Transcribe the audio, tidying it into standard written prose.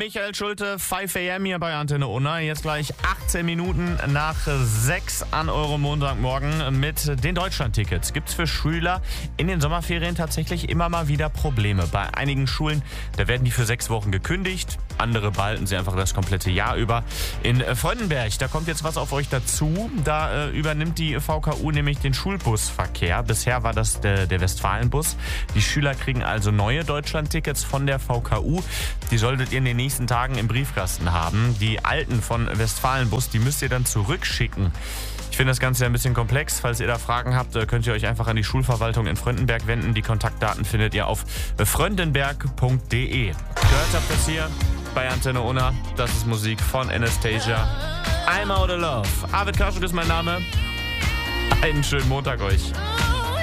Michael Schulte, 5 AM hier bei Antenne Unna. Jetzt gleich 18 Minuten nach 6 an eurem Montagmorgen mit den Deutschlandtickets. Gibt's für Schüler in den Sommerferien tatsächlich immer mal wieder Probleme. Bei einigen Schulen, da werden die für 6 Wochen gekündigt. Andere behalten sie einfach das komplette Jahr über. In Freudenberg, da kommt jetzt was auf euch dazu. Da übernimmt die VKU nämlich den Schulbusverkehr. Bisher war das der Westfalenbus. Die Schüler kriegen also neue Deutschlandtickets von der VKU. Die solltet ihr in den nächsten Tagen im Briefkasten haben. Die alten von Westfalenbus, die müsst ihr dann zurückschicken. Ich finde das Ganze ein bisschen komplex. Falls ihr da Fragen habt, könnt ihr euch einfach an die Schulverwaltung in Fröndenberg wenden. Die Kontaktdaten findet ihr auf fröndenberg.de. Gehört habt ihr das hier bei Antenne Unna. Das ist Musik von Anastasia. I'm out of love. Arvid Kaschuk ist mein Name. Einen schönen Montag euch.